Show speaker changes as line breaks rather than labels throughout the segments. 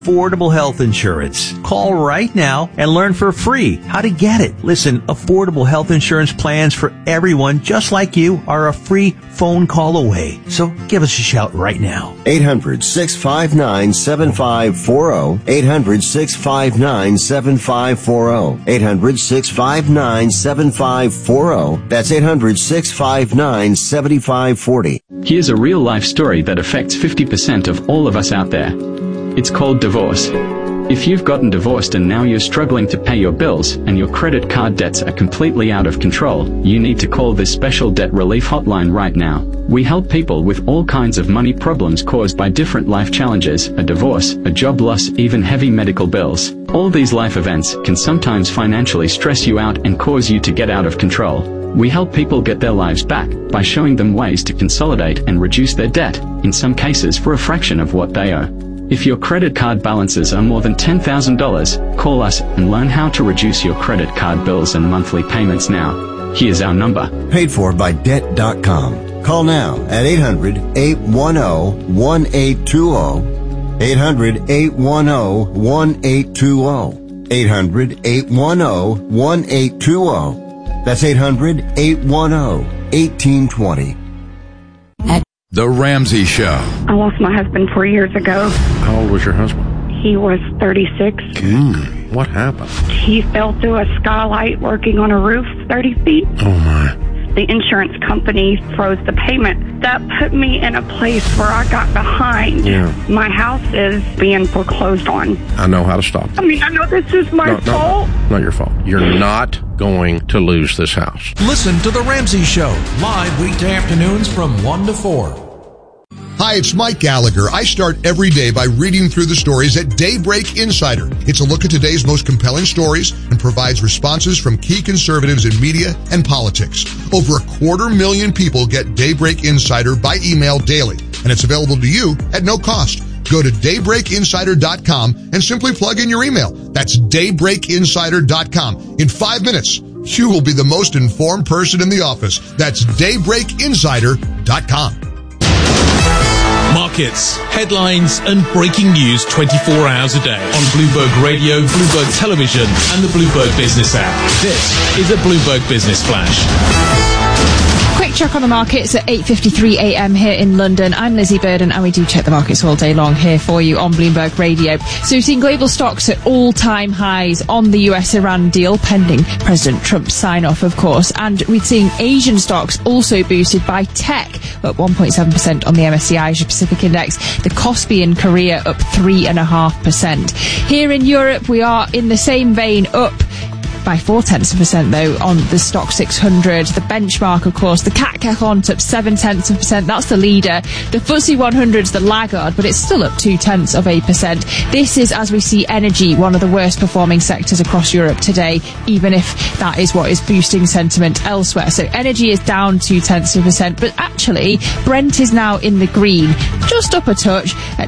Affordable health insurance. Call right now and learn for free how to get it. Listen, affordable health insurance plans for everyone just like you are a free phone call away. So give us a shout right now.
800-659-7540. 800-659-7540. 800-659-7540. That's 800-659-7540.
Here's a real-life story that affects 50% of all of us out there. It's called divorce. If you've gotten divorced and now you're struggling to pay your bills and your credit card debts are completely out of control, you need to call this special debt relief hotline right now. We help people with all kinds of money problems caused by different life challenges, a divorce, a job loss, even heavy medical bills. All these life events can sometimes financially stress you out and cause you to get out of control. We help people get their lives back by showing them ways to consolidate and reduce their debt, in some cases for a fraction of what they owe. If your credit card balances are more than $10,000, call us and learn how to reduce your credit card bills and monthly payments now. Here's our number.
Paid for by Debt.com. Call now at 800-810-1820. 800-810-1820. 800-810-1820. That's 800-810-1820.
The Ramsey Show.
I lost my husband 4 years ago.
How old was your husband?
He was 36.
What happened?
He fell through a skylight working on a roof 30 feet.
Oh, my.
The insurance company froze the payment. That put me in a place where I got behind.
Yeah.
My house is being foreclosed on.
I know how to stop it.
I mean, I know this is my fault.
Not your fault. You're not going to lose this house.
Listen to The Ramsey Show, live weekday afternoons from 1 to 4.
Hi, it's Mike Gallagher. I start every day by reading through the stories at Daybreak Insider. It's a look at today's most compelling stories and provides responses from key conservatives in media and politics. Over 250,000 people get Daybreak Insider by email daily, and it's available to you at no cost. Go to daybreakinsider.com and simply plug in your email. That's daybreakinsider.com. In 5 minutes, you will be the most informed person in the office. That's daybreakinsider.com.
Markets, headlines, and breaking news 24 hours a day on Bloomberg Radio, Bloomberg Television, and the Bloomberg Business app. This is a Bloomberg Business Flash.
Quick check on the markets at 8:53 a.m. here in London. I'm Lizzie Burden, and we do check the markets all day long here for you on Bloomberg Radio. So we've seen global stocks at all-time highs on the US-Iran deal, pending President Trump's sign-off, of course. And we've seen Asian stocks also boosted by tech, up 1.7% on the MSCI Asia-Pacific Index. The Kospi in Korea up 3.5%. Here in Europe, we are in the same vein, up by 0.4% though on the Stock 600. The benchmark, of course, the CAC Quant up 0.7%. That's the leader. The FTSE 100's the laggard, but it's still up 0.2%. This is as we see energy, one of the worst performing sectors across Europe today, even if that is what is boosting sentiment elsewhere. So energy is down 0.2%, but actually Brent is now in the green, just up a touch at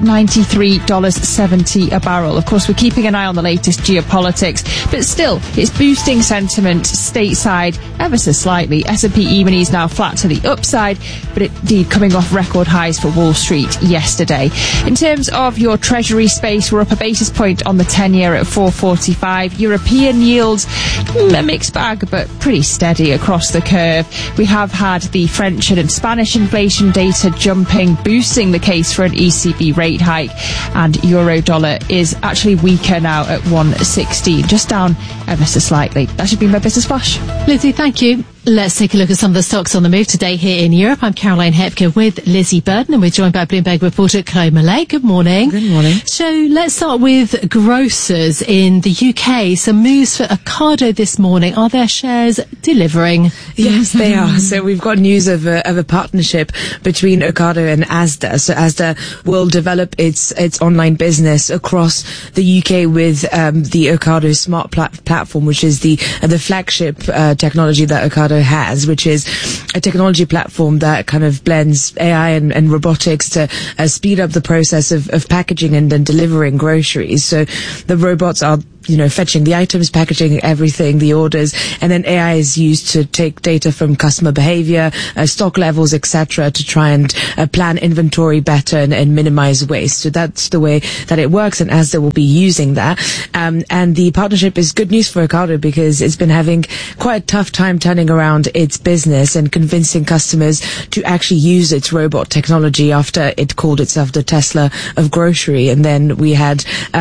$93.70 a barrel. Of course, we're keeping an eye on the latest geopolitics, but still, it's boosting sentiment stateside ever so slightly. S&P E-mini is now flat to the upside, but indeed coming off record highs for Wall Street yesterday. In terms of your treasury space, we're up a basis point on the 10-year at 4.45. European yields, a mixed bag, but pretty steady across the curve. We have had the French and Spanish inflation data jumping, boosting the case for an ECB rate hike, and euro dollar is actually weaker now at 1.16, just down ever so slightly. That should be my business flash.
Lizzie, thank you. Let's take a look at some of the stocks on the move today here in Europe. I'm Caroline Hepker with Lizzie Burden, and we're joined by Bloomberg reporter Chloe Millay. Good morning.
Good morning.
So let's start with grocers in the UK. Some moves for Ocado this morning. Are their shares delivering?
Yes, they are. So we've got news of a partnership between Ocado and Asda. So Asda will develop its online business across the UK with the Ocado Smart platform, which is the flagship technology that Ocado has, which is a technology platform that kind of blends AI and robotics to speed up the process of packaging and then delivering groceries. So the robots are fetching the items, packaging everything, the orders, and then AI is used to take data from customer behavior, stock levels, etc., to try and plan inventory better and minimize waste. So that's the way that it works, and Asda will be using that. And the partnership is good news for Ocado because it's been having quite a tough time turning around its business and convincing customers to actually use its robot technology after it called itself the Tesla of grocery. And then we had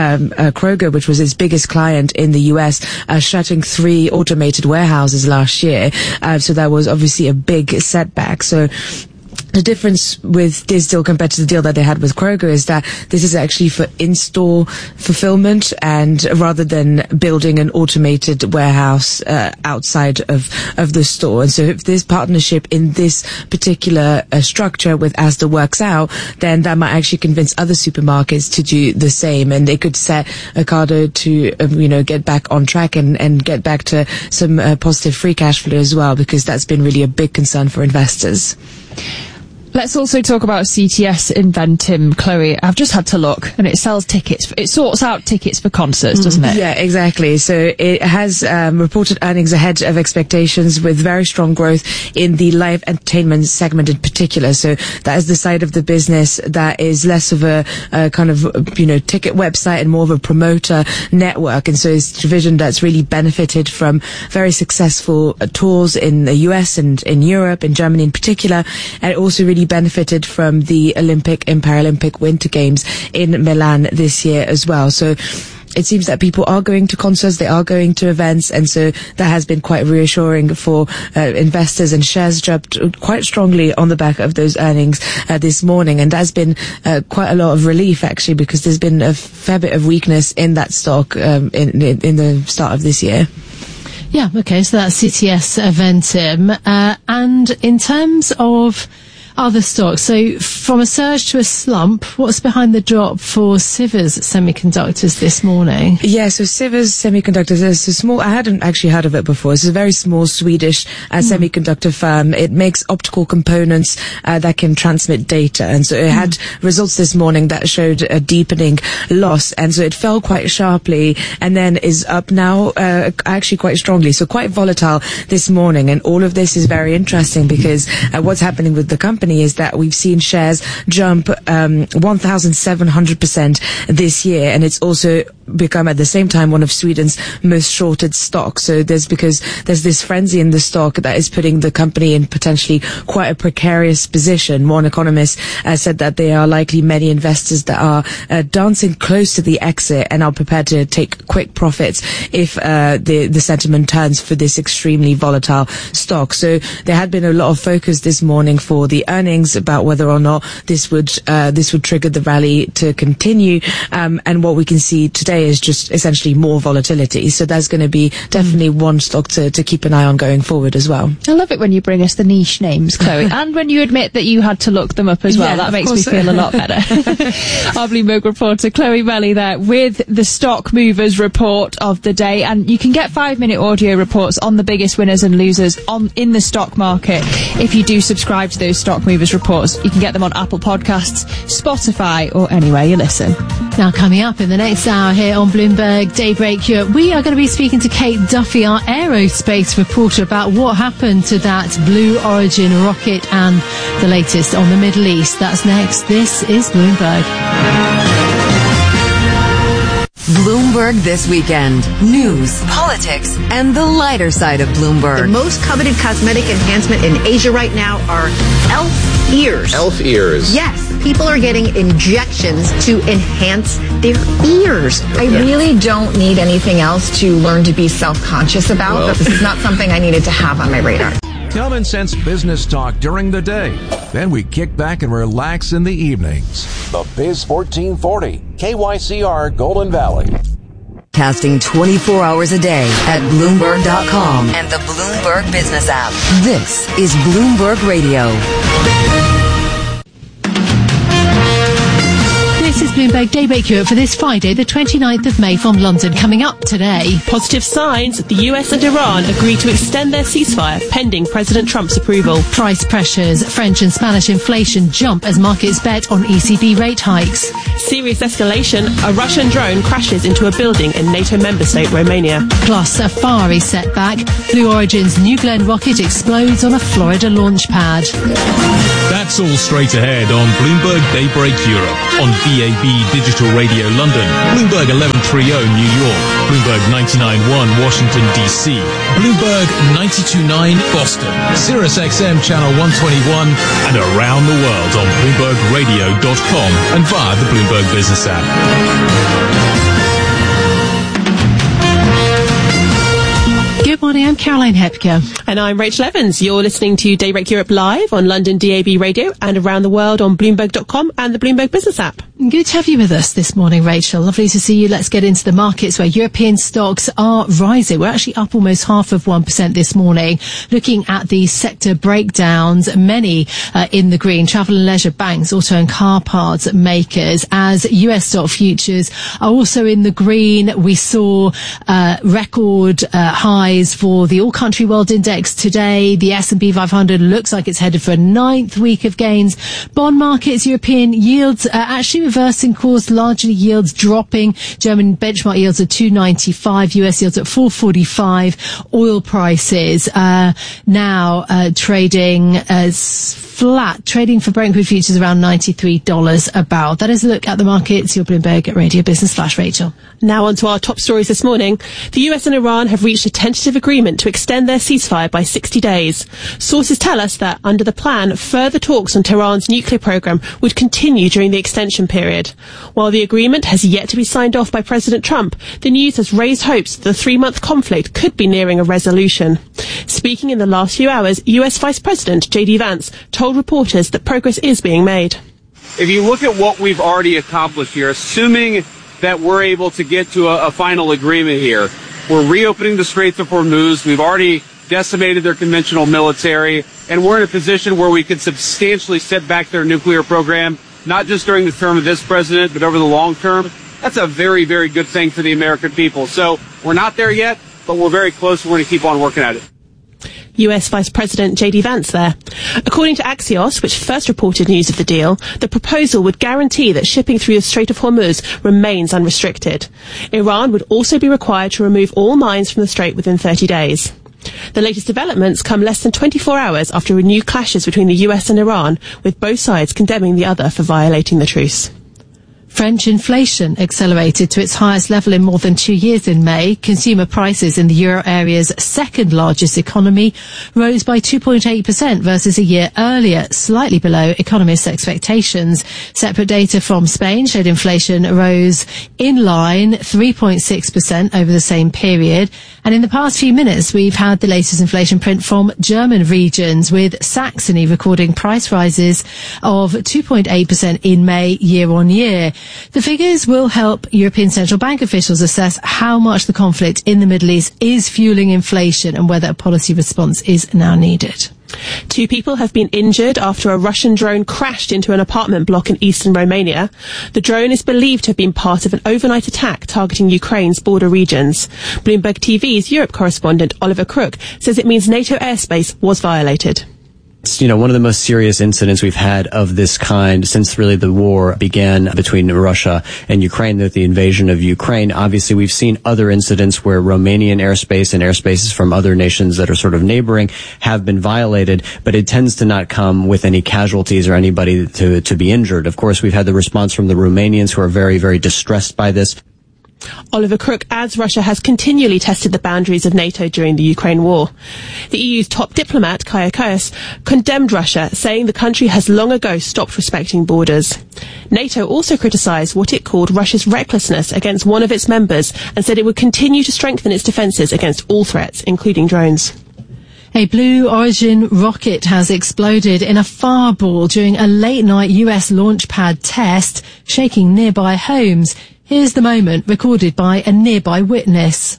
Kroger, which was its biggest client in the US, shutting 3 automated warehouses last year. So that was obviously a big setback. So the difference with this deal compared to the deal that they had with Kroger is that this is actually for in-store fulfillment, and rather than building an automated warehouse outside of the store. And so if this partnership in this particular structure with Asda works out, then that might actually convince other supermarkets to do the same, and they could set Ocado to get back on track and get back to some positive free cash flow as well, because that's been really a big concern for investors.
Let's also talk about CTS Inventim, Chloe. I've just had to look, and it sells tickets. It sorts out tickets for concerts, doesn't it?
Yeah, exactly. So it has reported earnings ahead of expectations with very strong growth in the live entertainment segment in particular. So that is the side of the business that is less of a kind of, ticket website and more of a promoter network. And so it's a division that's really benefited from very successful tours in the US and in Europe, in Germany in particular, and it also really benefited from the Olympic and Paralympic Winter Games in Milan this year as well. So it seems that people are going to concerts, they are going to events, and so that has been quite reassuring for investors, and shares jumped quite strongly on the back of those earnings this morning. And that's been quite a lot of relief, actually, because there's been a fair bit of weakness in that stock in the start of this year.
Yeah, okay, so that's CTS Eventim. And in terms of other stocks, so from a surge to a slump, what's behind the drop for Sivers Semiconductors this morning?
Yeah, so Sivers Semiconductors is a small, I hadn't actually heard of it before. It's a very small Swedish semiconductor firm. It makes optical components that can transmit data. And so it had results this morning that showed a deepening loss. And so it fell quite sharply and then is up now actually quite strongly. So quite volatile this morning. And all of this is very interesting because what's happening with the company is that we've seen shares jump 1,700% this year, and it's also become at the same time one of Sweden's most shorted stocks. So there's this frenzy in the stock that is putting the company in potentially quite a precarious position. One economist said that there are likely many investors that are dancing close to the exit and are prepared to take quick profits if the sentiment turns for this extremely volatile stock. So there had been a lot of focus this morning for the earnings about whether or not this would trigger the rally to continue, and what we can see today is just essentially more volatility. So that's going to be definitely one stock to keep an eye on going forward as well.
I love it when you bring us the niche names, Chloe, and when you admit that you had to look them up as well. That makes me feel a lot better. Our Bloomberg reporter Chloe Melly there with the stock movers report of the day, and you can get 5-minute audio reports on the biggest winners and losers in the stock market if you do subscribe to those stock movers reports. You can get them on Apple Podcasts, Spotify, or anywhere you listen.
Now, coming up in the next hour here on Bloomberg Daybreak Europe, we are going to be speaking to Kate Duffy, our aerospace reporter, about what happened to that Blue Origin rocket and the latest on the Middle East. That's next. This is Bloomberg.
Bloomberg This Weekend. News, politics, and the lighter side of Bloomberg.
The most coveted cosmetic enhancement in Asia right now are elf ears.
Elf ears.
Yes. People are getting injections to enhance their ears. I really don't need anything else to learn to be self-conscious about, but this is not something I needed to have on my radar.
Common sense business talk during the day. Then we kick back and relax in the evenings.
The Biz 1440, KYCR Golden Valley.
Casting 24 hours a day at Bloomberg.com and the Bloomberg Business app. This is Bloomberg Radio.
This is Bloomberg Daybreak Europe for this Friday, the 29th of May from London. Coming up today.
Positive signs. The US and Iran agree to extend their ceasefire pending President Trump's approval.
Price pressures. French and Spanish inflation jump as markets bet on ECB rate hikes.
Serious escalation. A Russian drone crashes into a building in NATO member state Romania.
Plus safari setback. Blue Origin's New Glenn rocket explodes on a Florida launch pad.
That's all straight ahead on Bloomberg Daybreak Europe, on DAB Digital Radio London, Bloomberg 1130 New York, Bloomberg 99.1 Washington DC, Bloomberg 92.9 Boston, Sirius XM Channel 121, and around the world on BloombergRadio.com and via the Bloomberg Business app.
Good morning, I'm Caroline Hepker.
And I'm Rachel Evans. You're listening to Daybreak Europe live on London DAB Radio and around the world on Bloomberg.com and the Bloomberg Business app.
Good to have you with us this morning, Rachel. Lovely to see you. Let's get into the markets where European stocks are rising. We're actually up almost 0.5% this morning. Looking at the sector breakdowns, many in the green. Travel and leisure, banks, auto and car parts makers. As US stock futures are also in the green. We saw record highs for the all-country world index today. The S&P 500 looks like it's headed for a 9th week of gains. Bond markets, European yields actually reversing course, largely yields dropping. German benchmark yields at 2.95, US yields at 4.45. Oil prices now trading as flat, trading for Brent crude futures around $93 a barrel. That is a look at the markets. Your Bloomberg Radio Business Flash, Rachel.
Now on to our top stories this morning. The US and Iran have reached a tentative agreement to extend their ceasefire by 60 days. Sources tell us that, under the plan, further talks on Tehran's nuclear program would continue during the extension period. While the agreement has yet to be signed off by President Trump, the news has raised hopes that the 3-month conflict could be nearing a resolution. Speaking in the last few hours, US Vice President J.D. Vance told reporters that progress is being made.
If you look at what we've already accomplished here, assuming that we're able to get to a final agreement here, we're reopening the Straits of Hormuz. We've already decimated their conventional military, and we're in a position where we could substantially set back their nuclear program, not just during the term of this president, but over the long term. That's a very, very good thing for the American people. So we're not there yet, but we're very close. We're going to keep on working at it.
US Vice President J.D. Vance there. According to Axios, which first reported news of the deal, the proposal would guarantee that shipping through the Strait of Hormuz remains unrestricted. Iran would also be required to remove all mines from the strait within 30 days. The latest developments come less than 24 hours after renewed clashes between the US and Iran, with both sides condemning the other for violating the truce.
French inflation accelerated to its highest level in more than 2 years in May. Consumer prices in the euro area's second largest economy rose by 2.8% versus a year earlier, slightly below economists' expectations. Separate data from Spain showed inflation rose in line 3.6% over the same period. And in the past few minutes, we've had the latest inflation print from German regions, with Saxony recording price rises of 2.8% in May year on year. The figures will help European Central Bank officials assess how much the conflict in the Middle East is fueling inflation and whether a policy response is now needed.
2 people have been injured after a Russian drone crashed into an apartment block in eastern Romania. The drone is believed to have been part of an overnight attack targeting Ukraine's border regions. Bloomberg TV's Europe correspondent Oliver Crook says it means NATO airspace was violated.
It's, one of the most serious incidents we've had of this kind since really the war began between Russia and Ukraine, the invasion of Ukraine. Obviously, we've seen other incidents where Romanian airspace and airspaces from other nations that are sort of neighboring have been violated, but it tends to not come with any casualties or anybody to be injured. Of course, we've had the response from the Romanians, who are very, very distressed by this.
Oliver Crook adds Russia has continually tested the boundaries of NATO during the Ukraine war. The EU's top diplomat, Kaja Kallas, condemned Russia, saying the country has long ago stopped respecting borders. NATO also criticised what it called Russia's recklessness against one of its members and said it would continue to strengthen its defences against all threats, including drones.
A Blue Origin rocket has exploded in a fireball during a late-night US launch pad test, shaking nearby homes. Here's the moment recorded by a nearby witness.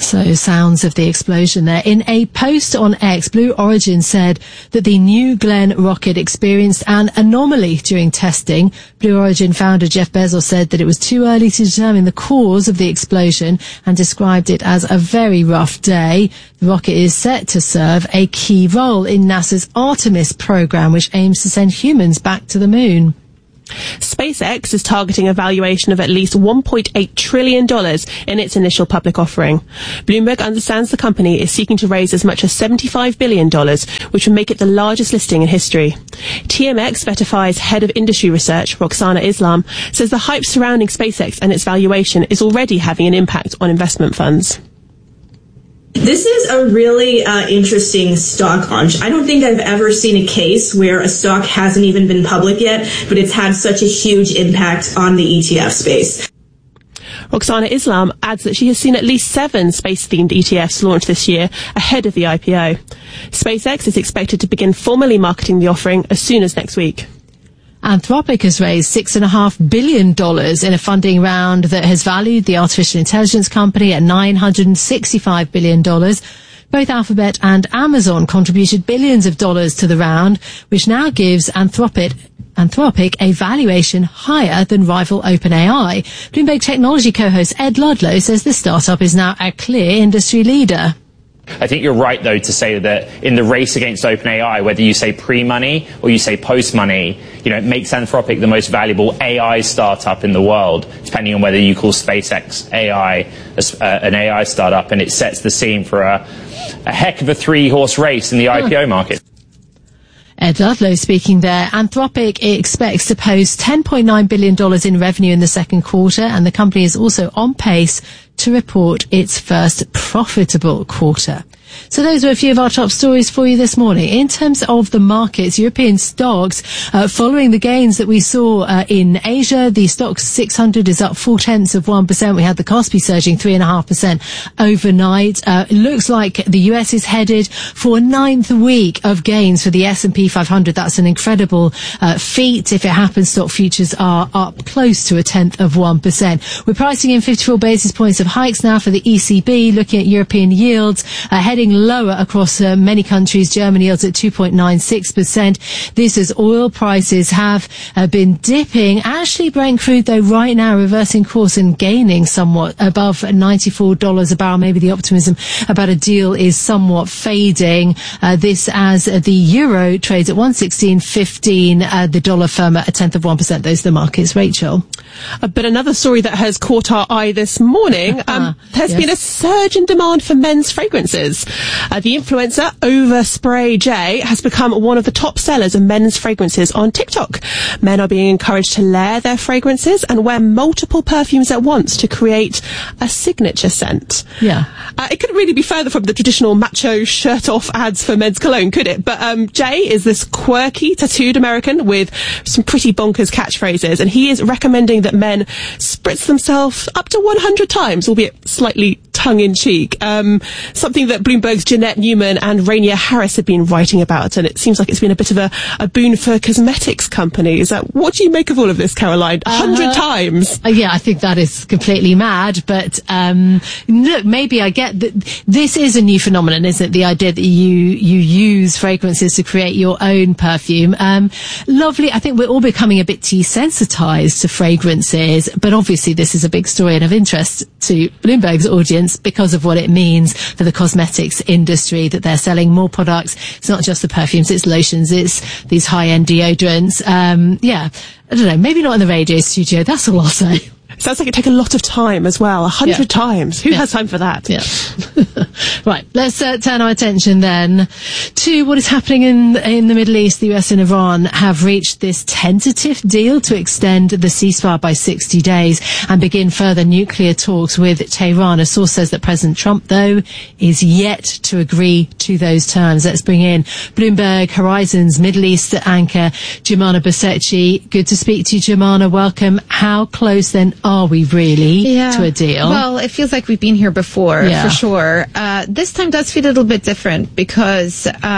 So sounds of the explosion there. In a post on X, Blue Origin said that the New Glenn rocket experienced an anomaly during testing. Blue Origin founder Jeff Bezos said that it was too early to determine the cause of the explosion and described it as a very rough day. The rocket is set to serve a key role in NASA's Artemis program, which aims to send humans back to the moon.
SpaceX is targeting a valuation of at least $1.8 trillion in its initial public offering. Bloomberg understands the company is seeking to raise as much as $75 billion, which would make it the largest listing in history. TMX Verify's head of industry research, Roxana Islam, says the hype surrounding SpaceX and its valuation is already having an impact on investment funds.
This is a really interesting stock launch. I don't think I've ever seen a case where a stock hasn't even been public yet, but it's had such a huge impact on the ETF space.
Roxana Islam adds that she has seen at least 7 space-themed ETFs launched this year ahead of the IPO. SpaceX is expected to begin formally marketing the offering as soon as next week.
Anthropic has raised $6.5 billion in a funding round that has valued the artificial intelligence company at $965 billion. Both Alphabet and Amazon contributed billions of dollars to the round, which now gives Anthropic a valuation higher than rival OpenAI. Bloomberg Technology co-host Ed Ludlow says the startup is now a clear industry leader.
I think you're right, though, to say that in the race against OpenAI, whether you say pre-money or you say post-money, it makes Anthropic the most valuable AI startup in the world, depending on whether you call SpaceX AI an AI startup, and it sets the scene for a heck of a 3-horse race in the IPO market.
Ed Ludlow speaking there. Anthropic expects to post $10.9 billion in revenue in the second quarter, and the company is also on pace to report its first profitable quarter. So those were a few of our top stories for you this morning. In terms of the markets, European stocks, following the gains that we saw in Asia, the Stoxx 600 is up 0.4%. We had the Kospi surging 3.5% overnight. It looks like the US is headed for a 9th week of gains for the S&P 500. That's an incredible feat. If it happens, stock futures are up close to 0.1%. We're pricing in 54 basis points of hikes now for the ECB. Looking at European yields, heading lower across many countries. Germany yields at 2.96%. This as oil prices have been dipping. Actually, Brent crude, though, right now reversing course and gaining somewhat above $94 a barrel. Maybe the optimism about a deal is somewhat fading. This as the euro trades at 116.15, the dollar firm at 0.1%. Those are the markets. Rachel.
But another story that has caught our eye this morning, there's been a surge in demand for men's fragrances. The influencer Overspray J has become one of the top sellers of men's fragrances on TikTok. Men are being encouraged to layer their fragrances and wear multiple perfumes at once to create a signature scent.
Yeah.
It couldn't really be further from the traditional macho shirt-off ads for men's cologne, could it? But Jay is this quirky, tattooed American with some pretty bonkers catchphrases, and he is recommending that men spritz themselves up to 100 times, albeit slightly tongue-in-cheek. Something that Bloomberg's Jeanette Newman and Rainier Harris have been writing about, and it seems like it's been a bit of a boon for cosmetics companies. What do you make of all of this, Caroline? 100 times?
Yeah, I think that is completely mad, but look, maybe I get that this is a new phenomenon, isn't it? The idea that you use fragrances to create your own perfume. Lovely. I think we're all becoming a bit desensitized to fragrances, but obviously this is a big story and of interest to Bloomberg's audience because of what it means for the cosmetics industry, that they're selling more products. It's not just the perfumes, it's lotions, it's these high-end deodorants. Yeah, I don't know, maybe not in the radio studio, that's all I'll say.
Sounds like it take a lot of time as well. 100 times. Who has time for that?
Yeah. Right. Let's turn our attention then to what is happening in the Middle East. The US and Iran have reached this tentative deal to extend the ceasefire by 60 days and begin further nuclear talks with Tehran. A source says that President Trump, though, is yet to agree to those terms. Let's bring in Bloomberg Horizon's Middle East anchor, Jumana Basecci. Good to speak to you, Jumana. Welcome. How close then are we really to a deal?
Well, it feels like we've been here before, for sure. This time does feel a little bit different because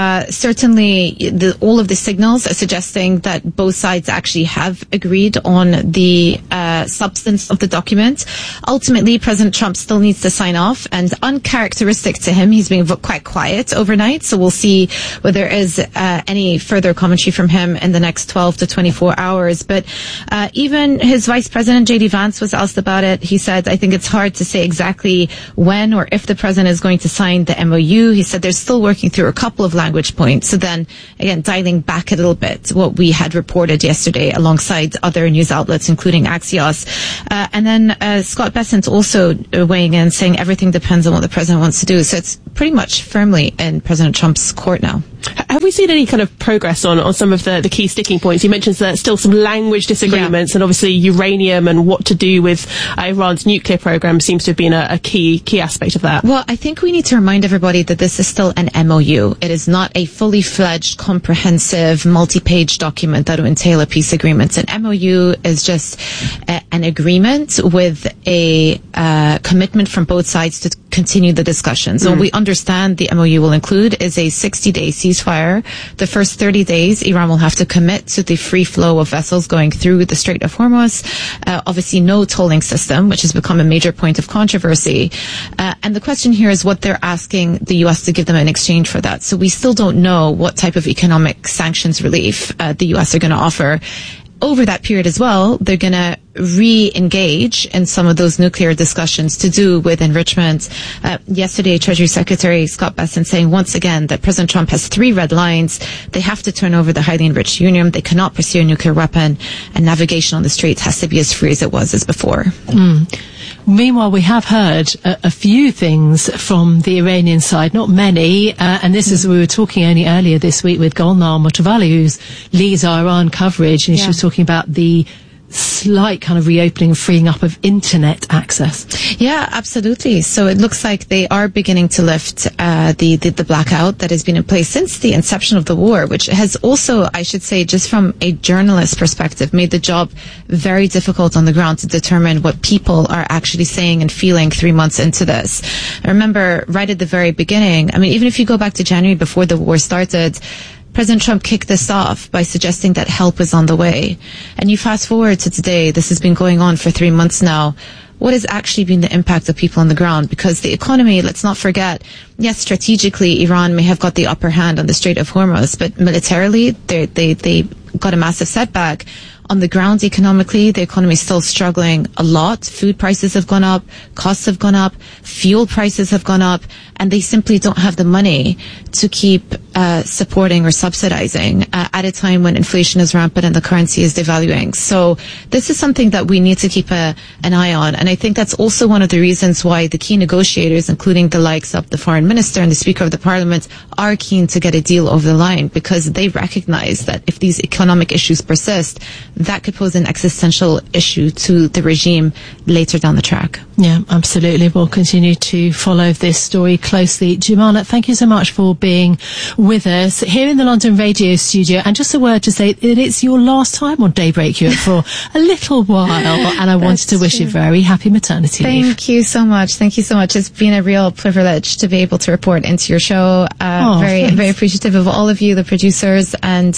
certainly all of the signals are suggesting that both sides actually have agreed on the substance of the document. Ultimately, President Trump still needs to sign off, and uncharacteristic to him, he's been quite quiet overnight, so we'll see whether there is any further commentary from him in the next 12 to 24 hours. But even his Vice President, J.D. Vance, was asked about it. He said, I think it's hard to say exactly when or if the president is going to sign the MOU. He said they're still working through a couple of language points. So then, again, dialing back a little bit what we had reported yesterday alongside other news outlets, including Axios. And then Scott Bessent also weighing in, saying everything depends on what the president wants to do. So it's pretty much firmly in President Trump's court now.
Have we seen any kind of progress on some of the key sticking points? You mentioned there's still some language disagreements, and obviously uranium and what to do with Iran's nuclear program seems to have been a key aspect of that.
Well, I think we need to remind everybody that this is still an MOU. It is not a fully fledged, comprehensive, multi-page document that will entail a peace agreement. An MOU is just an agreement with a commitment from both sides to continue the discussions. So we understand the MOU will include is a 60-day ceasefire. The first 30 days, Iran will have to commit to the free flow of vessels going through the Strait of Hormuz. Obviously, no tolling system, which has become a major point of controversy. And the question here is what they're asking the U.S. to give them in exchange for that. So we still don't know what type of economic sanctions relief the U.S. are going to offer. Over that period as well, they're going to re-engage in some of those nuclear discussions to do with enrichment. Yesterday, Treasury Secretary Scott Bessent saying once again that President Trump has 3 red lines. They have to turn over the highly enriched uranium. They cannot pursue a nuclear weapon, and navigation on the straits has to be as free as it was as before.
Meanwhile, we have heard a few things from the Iranian side, not many, and this is, we were talking only earlier this week with Golnar Motovali, who leads our Iran coverage, and she was talking about the slight kind of reopening and freeing up of internet access.
Yeah, absolutely. So it looks like they are beginning to lift the blackout that has been in place since the inception of the war, which has also, I should say, just from a journalist perspective, made the job very difficult on the ground to determine what people are actually saying and feeling 3 months into this. I remember right at the very beginning, I mean, even if you go back to January before the war started, President Trump kicked this off by suggesting that help is on the way. And you fast forward to today, this has been going on for 3 months now. What has actually been the impact of people on the ground? Because the economy, let's not forget, yes, strategically, Iran may have got the upper hand on the Strait of Hormuz, but militarily, they got a massive setback. On the ground, economically, the economy is still struggling a lot. Food prices have gone up, costs have gone up, fuel prices have gone up, and they simply don't have the money to keep supporting or subsidizing at a time when inflation is rampant and the currency is devaluing. So this is something that we need to keep an eye on. And I think that's also one of the reasons why the key negotiators, including the likes of the foreign minister and the speaker of the parliament, are keen to get a deal over the line, because they recognize that if these economic issues persist, that could pose an existential issue to the regime later down the track.
Yeah, absolutely. We'll continue to follow this story closely. Jumana, thank you so much for being with us here in the London radio studio. And just a word to say that it's your last time on Daybreak Europe for a little while. And I wanted to wish you very happy maternity leave.
Thank you so much. Thank you so much. It's been a real privilege to be able to report into your show. Very appreciative of all of you, the producers. And,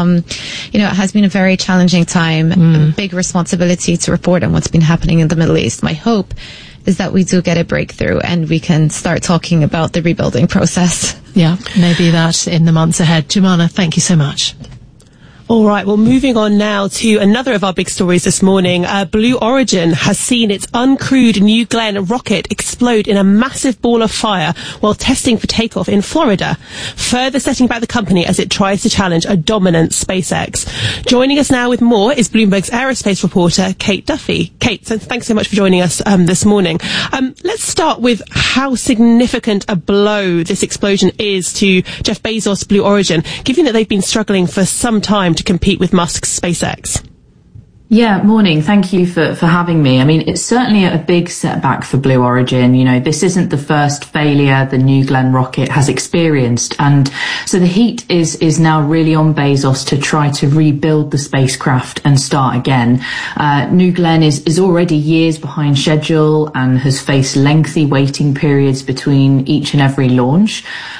it has been a very challenging time, a big responsibility to report on what's been happening in the Middle East. My hope is that we do get a breakthrough and we can start talking about the rebuilding process.
Yeah, maybe that in the months ahead. Jumana, thank you so much.
All right, well, moving on now to another of our big stories this morning. Blue Origin has seen its uncrewed New Glenn rocket explode in a massive ball of fire while testing for takeoff in Florida, further setting back the company as it tries to challenge a dominant SpaceX. Joining us now with more is Bloomberg's aerospace reporter, Kate Duffy. Kate, thanks so much for joining us this morning. Let's start with how significant a blow this explosion is to Jeff Bezos' Blue Origin, given that they've been struggling for some time to compete with Musk's SpaceX.
Yeah, morning. Thank you for having me. I mean, it's certainly a big setback for Blue Origin. You know, this isn't the first failure the New Glenn rocket has experienced. And so the heat is now really on Bezos to try to rebuild the spacecraft and start again. New Glenn is already years behind schedule and has faced lengthy waiting periods between each and every launch.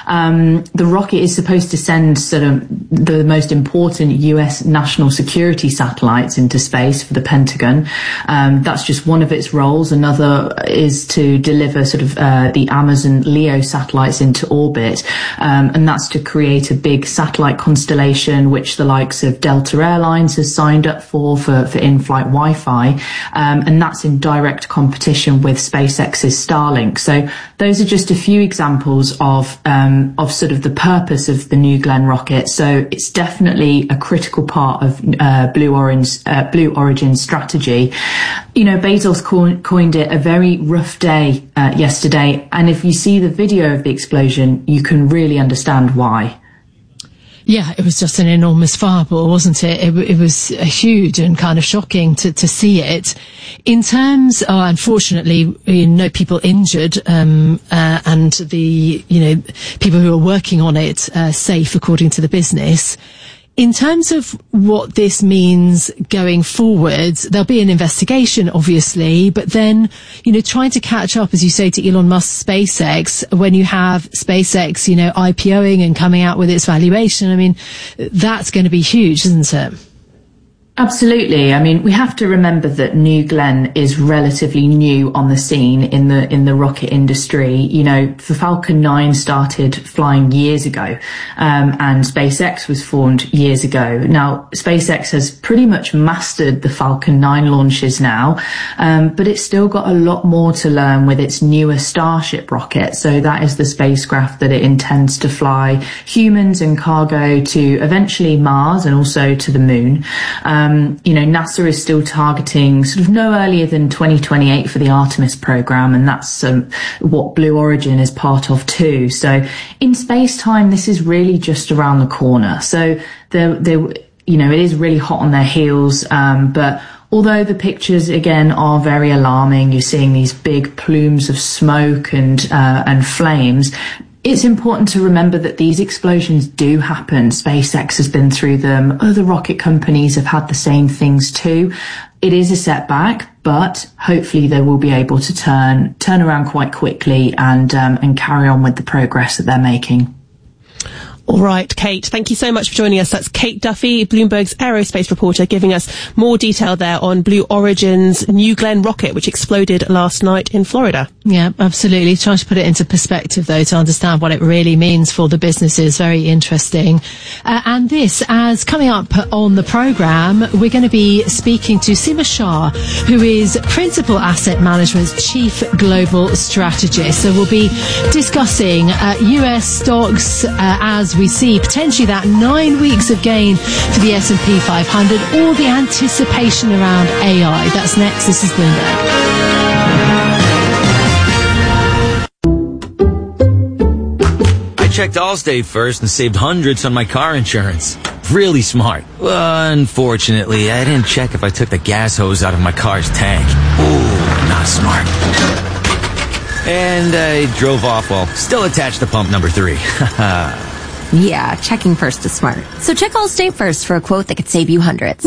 The rocket is supposed to send sort of the most important US national security satellites into space for the Pentagon. That's just one of its roles. Another is to deliver sort of the Amazon LEO satellites into orbit, and that's to create a big satellite constellation which the likes of Delta Airlines has signed up for in-flight Wi-Fi, and that's in direct competition with SpaceX's Starlink. So those are just a few examples of sort of the purpose of the New Glenn rocket. So it's definitely a critical part of Blue Origin's strategy. You know, Bezos coined it a very rough day yesterday, and if you see the video of the explosion, you can really understand why.
Yeah, it was just an enormous fireball, wasn't it? It was huge and kind of shocking to see it. In terms, unfortunately, no people injured, and the, people who are working on it, safe according to the business. In terms of what this means going forwards, there'll be an investigation, obviously, but then, trying to catch up, as you say, to Elon Musk's SpaceX, when you have SpaceX, IPOing and coming out with its valuation, I mean, that's going to be huge, isn't it?
Absolutely. I mean, we have to remember that New Glenn is relatively new on the scene in the rocket industry. You know, the Falcon 9 started flying years ago, and SpaceX was formed years ago. Now, SpaceX has pretty much mastered the Falcon 9 launches now, but it's still got a lot more to learn with its newer Starship rocket. So that is the spacecraft that it intends to fly humans and cargo to eventually Mars and also to the moon. NASA is still targeting sort of no earlier than 2028 for the Artemis program, and that's what Blue Origin is part of too. So in space time, this is really just around the corner. So it is really hot on their heels, but although the pictures again are very alarming, you're seeing these big plumes of smoke and flames. It's important to remember that these explosions do happen. SpaceX has been through them. Other rocket companies have had the same things too. It is a setback, but hopefully they will be able to turn around quite quickly and carry on with the progress that they're making.
All right, Kate, thank you so much for joining us. That's Kate Duffy, Bloomberg's aerospace reporter, giving us more detail there on Blue Origin's New Glenn rocket, which exploded last night in Florida.
Yeah, absolutely. Trying to put it into perspective, though, to understand what it really means for the businesses. Very interesting. And this, as coming up on the programme, we're going to be speaking to Seema Shah, who is Principal Asset Management's Chief Global Strategist. So we'll be discussing US stocks as we see potentially that 9 weeks of gain for the S&P 500, or the anticipation around AI. That's next. This is Bloomberg.
I checked Allstate first and saved hundreds on my car insurance. Really smart. Unfortunately, I didn't check if I took the gas hose out of my car's tank. Ooh, not smart. And I drove off while still attached to pump number 3.
Yeah, checking first is smart. So check Allstate first for a quote that could save you hundreds.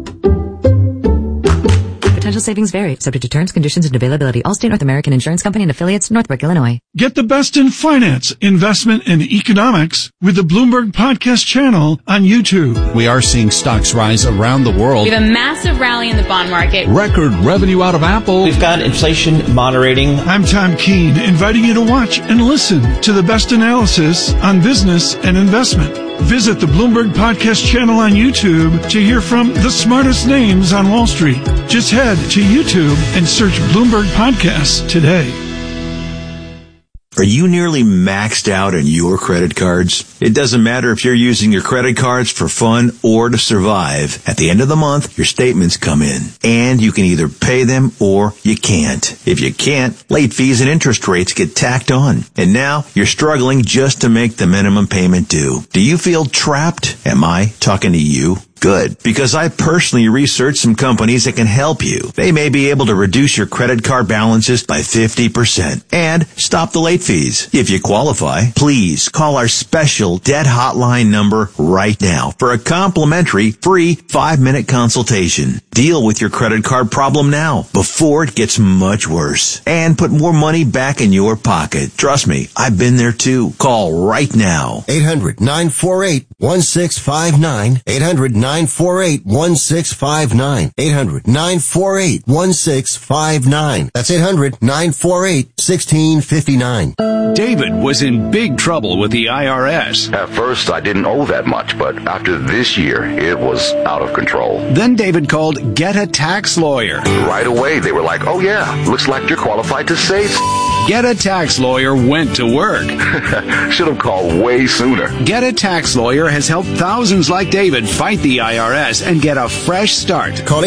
Potential savings vary, subject to terms, conditions, and availability. Allstate North American Insurance Company and affiliates, Northbrook, Illinois.
Get the best in finance, investment, and economics with the Bloomberg Podcast channel on YouTube.
We are seeing stocks rise around the world.
We have a massive rally in the bond market.
Record revenue out of Apple.
We've got inflation moderating.
I'm Tom Keene, inviting you to watch and listen to the best analysis on business and investment. Visit the Bloomberg Podcast channel on YouTube to hear from the smartest names on Wall Street. Just head to YouTube and search Bloomberg Podcasts today.
Are you nearly maxed out on your credit cards? It doesn't matter if you're using your credit cards for fun or to survive. At the end of the month, your statements come in, and you can either pay them or you can't. If you can't, late fees and interest rates get tacked on. And now you're struggling just to make the minimum payment due. Do you feel trapped? Am I talking to you? Good, because I personally researched some companies that can help you. They may be able to reduce your credit card balances by 50% and stop the late fees. If you qualify, please call our special debt hotline number right now for a complimentary free 5-minute consultation. Deal with your credit card problem now before it gets much worse and put more money back in your pocket. Trust me, I've been there too. Call right now.
800-948-1659. 800-948-1659. 800-948-1659. That's 800-948-1659.
David was in big trouble with the IRS.
At first, I didn't owe that much, but after this year, it was out of control.
Then David called Get a Tax Lawyer.
Right away, they were like, oh yeah, looks like you're qualified to save.
Get a Tax Lawyer went to work.
Should have called way sooner.
Get a Tax Lawyer has helped thousands like David fight the IRS and get a fresh start.
Call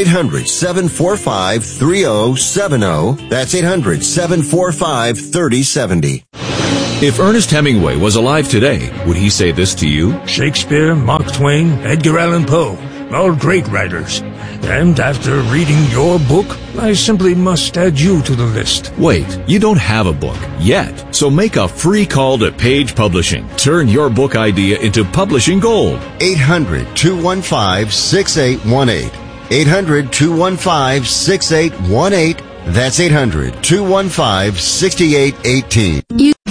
800-745-3070. That's 800-745-3070.
If Ernest Hemingway was alive today, would he say this to you?
Shakespeare, Mark Twain, Edgar Allan Poe, all great writers. And after reading your book, I simply must add you to the list.
Wait, you don't have a book yet. So make a free call to Page Publishing. Turn your book idea into publishing gold.
800-215-6818. 800-215-6818. That's 800-215-6818.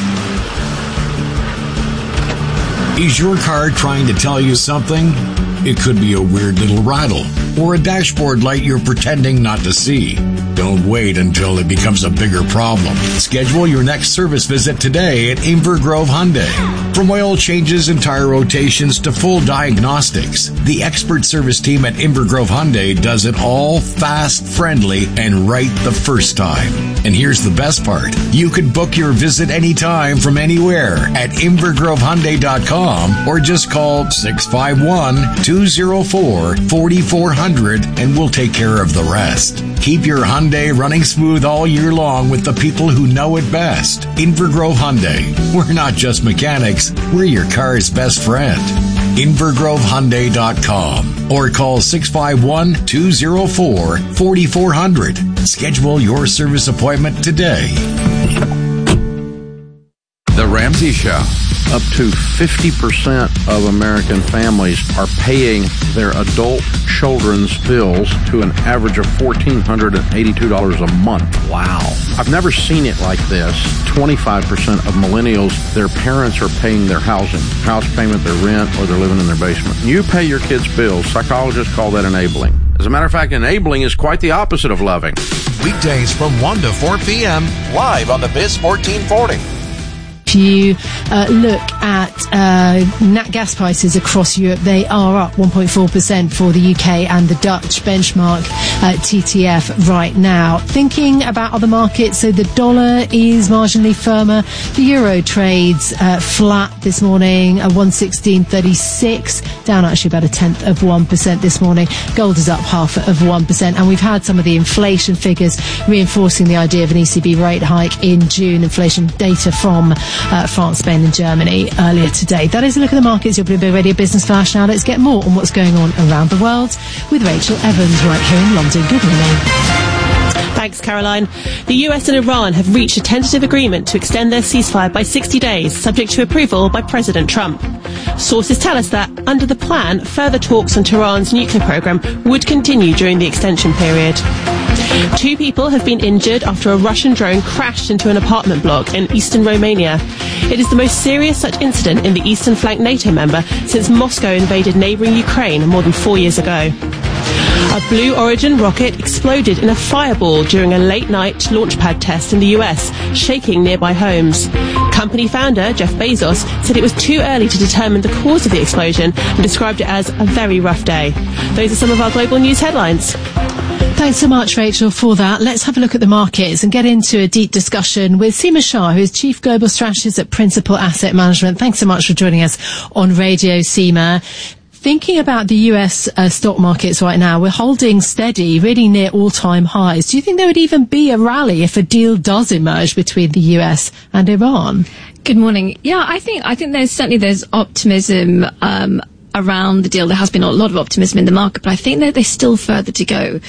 Is your car trying to tell you something? It could be a weird little rattle or a dashboard light you're pretending not to see. Don't wait until it becomes a bigger problem. Schedule your next service visit today at Inver Grove Hyundai. From oil changes and tire rotations to full diagnostics, the expert service team at Inver Grove Hyundai does it all fast, friendly, and right the first time. And here's the best part. You can book your visit anytime from anywhere at invergrovehyundai.com or just call 651-204-4400 and we'll take care of the rest. Keep your Hyundai running smooth all year long with the people who know it best. Inver Grove Hyundai. We're not just mechanics, we're your car's best friend. invergrovehyundai.com or call 651-204-4400. Schedule your service appointment today.
The Ramsey Show. Up to 50% of American families are paying their adult children's bills to an average of $1,482 a month. Wow. I've never seen it like this. 25% of millennials, their parents are paying their house payment, their rent, or they're living in their basement. You pay your kids' bills. Psychologists call that enabling. As a matter of fact, enabling is quite the opposite of loving.
Weekdays from 1 to 4 p.m. live on the Biz 1440.
If you look at nat gas prices across Europe, they are up 1.4% for the UK and the Dutch benchmark TTF right now. Thinking about other markets, so the dollar is marginally firmer. The euro trades flat this morning, 116.36, down actually about 0.1% this morning. Gold is up 0.5%, and we've had some of the inflation figures reinforcing the idea of an ECB rate hike in June. Inflation data from France, Spain and Germany earlier today. That is a look at the markets. Your Bloomberg Radio Business Flash. Now let's get more on what's going on around the world with Rachel Evans right here in London. Good morning.
Thanks, Caroline. The US and Iran have reached a tentative agreement to extend their ceasefire by 60 days, subject to approval by President Trump. Sources tell us that, under the plan, further talks on Tehran's nuclear program would continue during the extension period. 2 people have been injured after a Russian drone crashed into an apartment block in eastern Romania. It is the most serious such incident in the eastern flank NATO member since Moscow invaded neighbouring Ukraine more than 4 years ago. A Blue Origin rocket exploded in a fireball during a late-night launchpad test in the US, shaking nearby homes. Company founder Jeff Bezos said it was too early to determine the cause of the explosion and described it as a very rough day. Those are some of our global news headlines.
Thanks so much, Rachel, for that. Let's have a look at the markets and get into a deep discussion with Seema Shah, who is Chief Global Strategist at Principal Asset Management. Thanks so much for joining us on Radio, Seema. Thinking about the US stock markets right now, we're holding steady, really near all-time highs. Do you think there would even be a rally if a deal does emerge between the US and Iran?
Good morning. Yeah, I think there's optimism
around the deal. There has been a lot of optimism in the market, but I think that there's still further to go.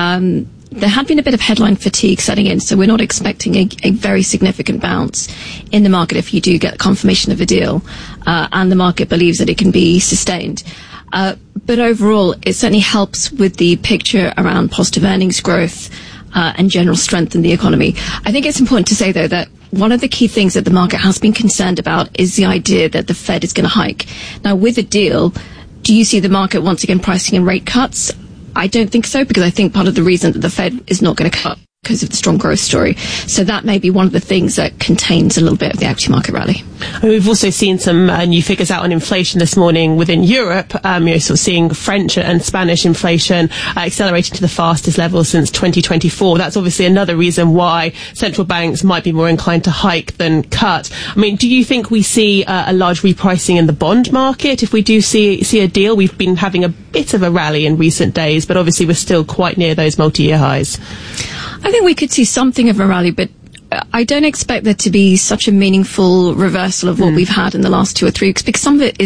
There had been a bit of headline fatigue setting in, so we're not expecting a very significant bounce in the market if you do get confirmation of a deal, and the market believes that it can be sustained. But overall, it certainly helps with the picture around positive earnings growth and general strength in the economy. I think it's important to say, though, that one of the key things that the market has been concerned about is the idea that the Fed is going to hike. Now, with a deal, do you see the market once again pricing in rate cuts? I don't think so, because I think part of the reason that the Fed is not going to cut because of the strong growth story. So that may be one of the things that contains a little bit of the equity market rally.
We've also seen some new figures out on inflation this morning within Europe. Sort of seeing French and Spanish inflation accelerating to the fastest level since 2024. That's obviously another reason why central banks might be more inclined to hike than cut. I mean, do you think we see a large repricing in the bond market if we do see a deal? We've been having a bit of a rally in recent days, but obviously we're still quite near those multi-year highs.
I think we could see something of a rally, but I don't expect there to be such a meaningful reversal of what we've had in the last 2 or 3 weeks, because some of it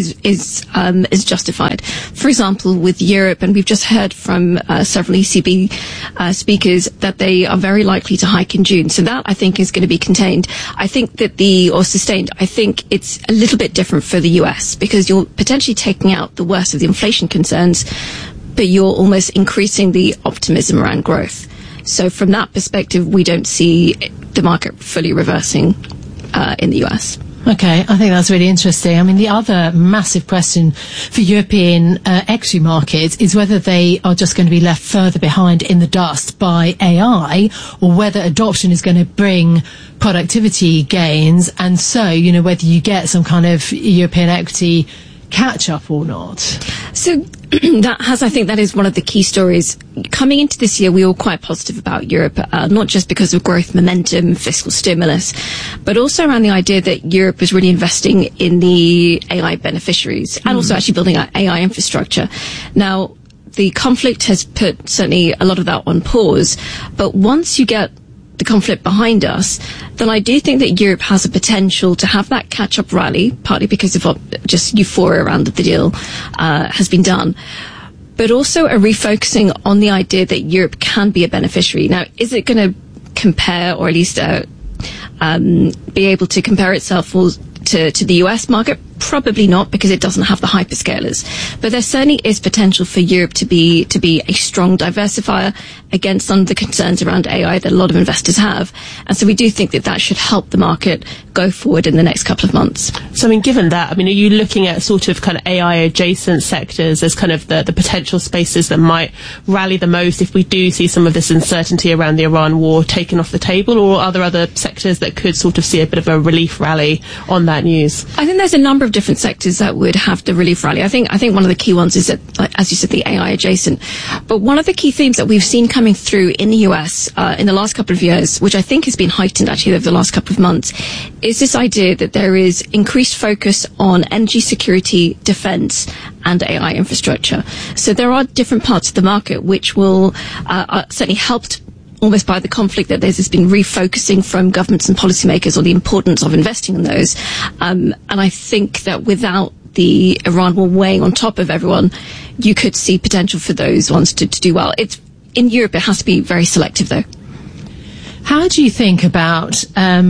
is justified. For example, with Europe, and we've just heard from several ECB speakers that they are very likely to hike in June. So that, I think, is going to be contained. I think that sustained. I think it's a little bit different for the US, because you're potentially taking out the worst of the inflation concerns, but you're almost increasing the optimism around growth. So from that perspective, we don't see the market fully reversing in the US.
Okay, I think that's really interesting. I mean, the other massive question for European equity markets is whether they are just going to be left further behind in the dust by AI, or whether adoption is going to bring productivity gains, and so, whether you get some kind of European equity catch-up or not.
So I think that is one of the key stories. Coming into this year, we were quite positive about Europe, not just because of growth momentum, fiscal stimulus, but also around the idea that Europe was really investing in the AI beneficiaries and also actually building out AI infrastructure. Now, the conflict has put certainly a lot of that on pause, but once you get the conflict behind us, then I do think that Europe has a potential to have that catch-up rally, partly because of just euphoria around that the deal has been done, but also a refocusing on the idea that Europe can be a beneficiary. Now, is it going to compare, or at least be able to compare itself to the US market? Probably not, because it doesn't have the hyperscalers. But there certainly is potential for Europe to be a strong diversifier against some of the concerns around AI that a lot of investors have. And so we do think that should help the market go forward in the next couple of months.
So, given that, are you looking at sort of kind of AI adjacent sectors as kind of the potential spaces that might rally the most if we do see some of this uncertainty around the Iran war taken off the table, or are there other sectors that could sort of see a bit of a relief rally on that news?
I think there's a number of different sectors that would have the relief rally. I think one of the key ones is that, as you said, the AI adjacent. But one of the key themes that we've seen coming through in the US in the last couple of years, which I think has been heightened actually over the last couple of months, is this idea that there is increased focus on energy security, defense, and AI infrastructure. So there are different parts of the market which will certainly helped almost by the conflict, that there's been refocusing from governments and policymakers on the importance of investing in those. And I think that without the Iran war weighing on top of everyone, you could see potential for those ones to do well. In Europe, it has to be very selective, though.
How do you think about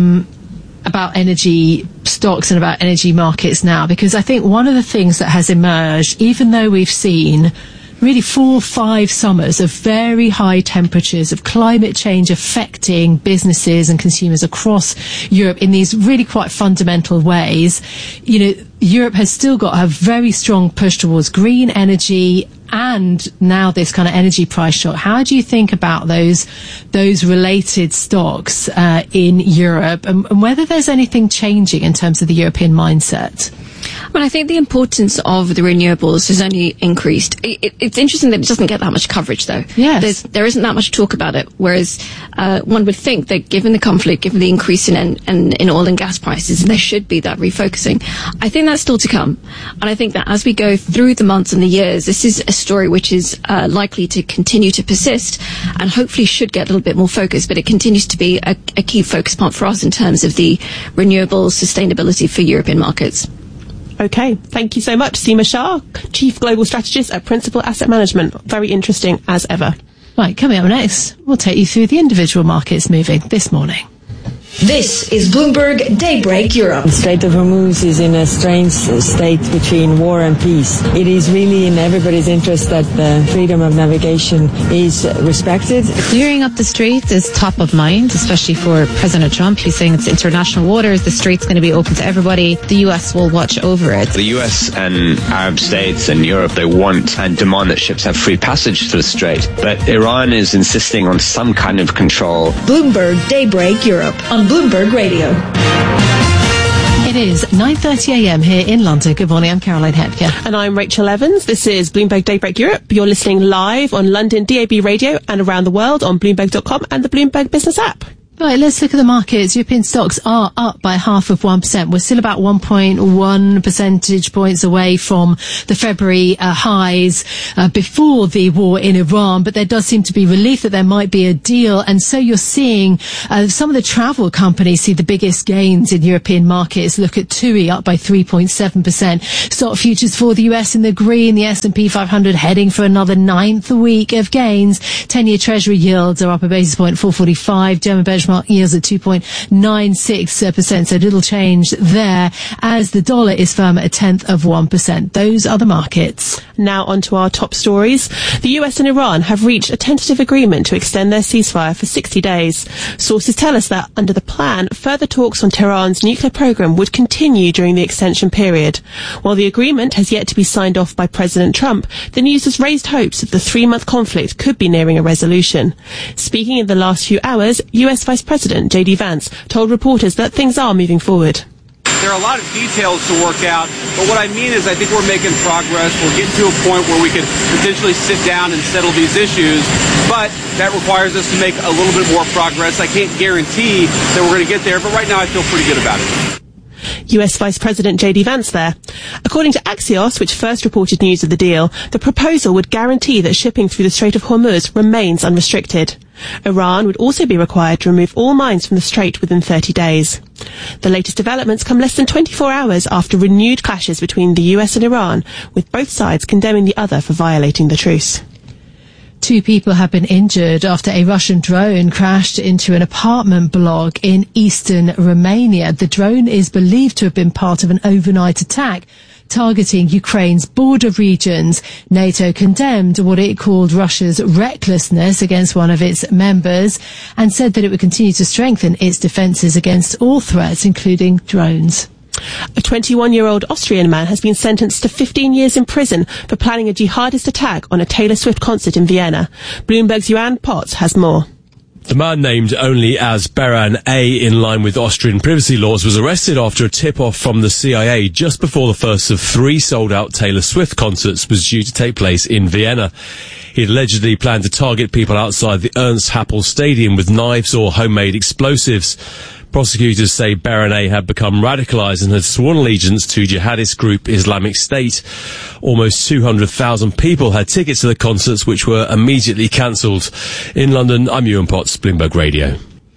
energy stocks and about energy markets now? Because I think one of the things that has emerged, even though we've seen really 4 or 5 summers of very high temperatures, of climate change affecting businesses and consumers across Europe in these really quite fundamental ways, Europe has still got a very strong push towards green energy, and now this kind of energy price shock. How do you think about those related stocks in Europe, and whether there's anything changing in terms of the European mindset?
Well, I think the importance of the renewables has only increased. It's interesting that it doesn't get that much coverage, though.
Yes.
There isn't that much talk about it, whereas one would think that given the conflict, given the increase in oil and gas prices, there should be that refocusing. I think that's still to come. And I think that as we go through the months and the years, this is a story which is likely to continue to persist and hopefully should get a little bit more focus, but it continues to be a key focus point for us in terms of the renewables sustainability for European markets.
Okay, thank you so much, Seema Shah, Chief Global Strategist at Principal Asset Management. Very interesting as ever.
Right, coming up next, we'll take you through the individual markets moving this morning.
This is Bloomberg Daybreak Europe.
The Strait of Hormuz is in a strange state between war and peace. It is really in everybody's interest that the freedom of navigation is respected.
Clearing up the strait is top of mind, especially for President Trump. He's saying it's international waters. The strait's going to be open to everybody. The U.S. will watch over it.
The U.S. and Arab states and Europe, they want and demand that ships have free passage through the strait. But Iran is insisting on some kind of control.
Bloomberg Daybreak Europe on Bloomberg Radio.
It is 9:30 a.m. here in London. Good morning, I'm Caroline Hepker.
And I'm Rachel Evans. This is Bloomberg Daybreak Europe. You're listening live on London DAB radio and around the world on Bloomberg.com and the Bloomberg Business app.
Right, let's look at the markets. European stocks are up by 0.5%. We're still about 1.1 percentage points away from the February highs before the war in Iran, but there does seem to be relief that there might be a deal. And so you're seeing some of the travel companies see the biggest gains in European markets. Look at TUI up by 3.7%. Stock futures for the US in the green, the S&P 500 heading for another 9th week of gains. 10-year Treasury yields are up a basis point, 4.45. German benchmark yields at 2.96%, so little change there, as the dollar is firm at 0.1%. Those are the markets.
Now on to our top stories. The US and Iran have reached a tentative agreement to extend their ceasefire for 60 days. Sources tell us that, under the plan, further talks on Tehran's nuclear program would continue during the extension period. While the agreement has yet to be signed off by President Trump, the news has raised hopes that the 3-month conflict could be nearing a resolution. Speaking in the last few hours, US Vice President J.D. Vance told reporters that things are moving forward.
There are a lot of details to work out, but what I mean is I think we're making progress. We're getting to a point where we can potentially sit down and settle these issues, but that requires us to make a little bit more progress. I can't guarantee that we're going to get there, but right now I feel pretty good about it.
US Vice President J.D. Vance there. According to Axios, which first reported news of the deal, the proposal would guarantee that shipping through the Strait of Hormuz remains unrestricted. Iran would also be required to remove all mines from the strait within 30 days. The latest developments come less than 24 hours after renewed clashes between the US and Iran, with both sides condemning the other for violating the truce.
2 people have been injured after a Russian drone crashed into an apartment block in eastern Romania. The drone is believed to have been part of an overnight attack targeting Ukraine's border regions. NATO condemned what it called Russia's recklessness against one of its members and said that it would continue to strengthen its defences against all threats, including drones.
A 21-year-old Austrian man has been sentenced to 15 years in prison for planning a jihadist attack on a Taylor Swift concert in Vienna. Bloomberg's Joanne Potts has more.
The man, named only as Beran A. in line with Austrian privacy laws, was arrested after a tip-off from the CIA just before the first of 3 sold-out Taylor Swift concerts was due to take place in Vienna. He allegedly planned to target people outside the Ernst Happel Stadium with knives or homemade explosives. Prosecutors say Beran A. had become radicalized and had sworn allegiance to jihadist group Islamic State. Almost 200,000 people had tickets to the concerts, which were immediately cancelled. In London, I'm Ewan Potts, Bloomberg Radio.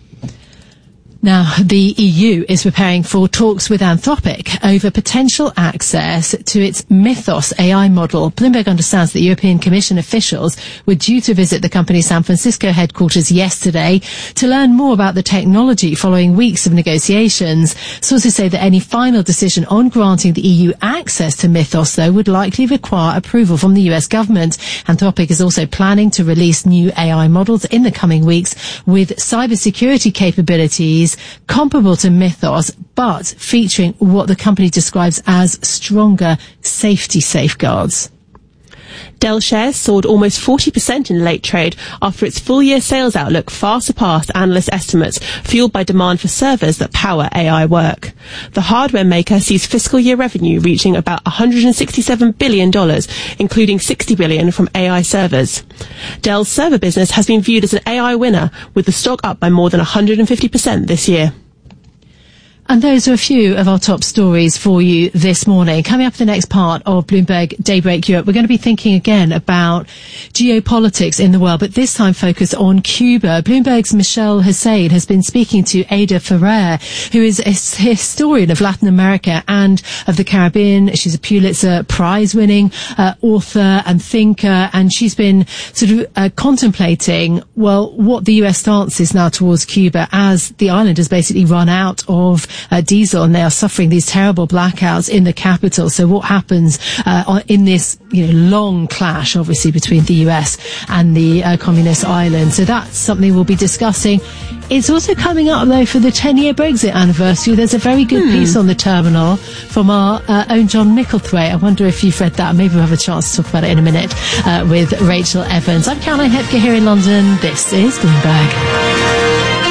Now, the EU is preparing for talks with Anthropic over potential access to its Mythos AI model. Bloomberg understands that European Commission officials were due to visit the company's San Francisco headquarters yesterday to learn more about the technology following weeks of negotiations. Sources say that any final decision on granting the EU access to Mythos, though, would likely require approval from the US government. Anthropic is also planning to release new AI models in the coming weeks with cybersecurity capabilities comparable to Mythos, but featuring what the company describes as stronger safety safeguards.
Dell shares soared almost 40% in late trade after its full-year sales outlook far surpassed analyst estimates, fueled by demand for servers that power AI work. The hardware maker sees fiscal year revenue reaching about $167 billion, including $60 billion from AI servers. Dell's server business has been viewed as an AI winner, with the stock up by more than 150% this year.
And those are a few of our top stories for you this morning. Coming up in the next part of Bloomberg Daybreak Europe, we're going to be thinking again about geopolitics in the world, but this time focused on Cuba. Bloomberg's Michelle Hussein has been speaking to Ada Ferrer, who is a historian of Latin America and of the Caribbean. She's a Pulitzer Prize-winning author and thinker, and she's been sort of contemplating, well, what the US stance is now towards Cuba as the island has basically run out of diesel, and they are suffering these terrible blackouts in the capital. So what happens in this long clash, obviously, between the US and the communist island? So that's something we'll be discussing. It's also coming up, though, for the 10-year Brexit anniversary. There's a very good piece on the Terminal from our own John Micklethwaite. I wonder if you've read that. Maybe we'll have a chance to talk about it in a minute with Rachel Evans. I'm Caroline Hepker here in London. This is Bloomberg.